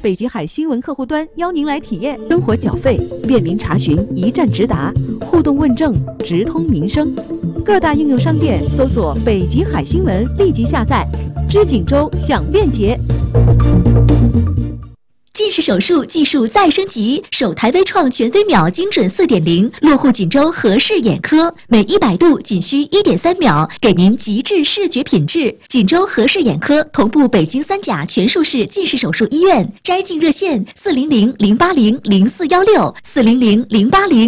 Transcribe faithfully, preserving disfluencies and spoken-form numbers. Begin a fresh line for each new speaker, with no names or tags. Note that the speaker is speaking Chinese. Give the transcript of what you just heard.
北极海新闻客户端邀您来体验生活缴费、便民查询、一站直达、互动问政、直通民生。各大应用商店搜索“北极海新闻”，立即下载。知锦州享便捷。
近视手术技术再升级，首台微创全飞秒精准 四点零 落户锦州和氏眼科，每一百度仅需 一点三秒，给您极致视觉品质。锦州和氏眼科同步北京三甲全术式近视手术医院，摘镜热线四零零零八零零四幺六四零零零八零。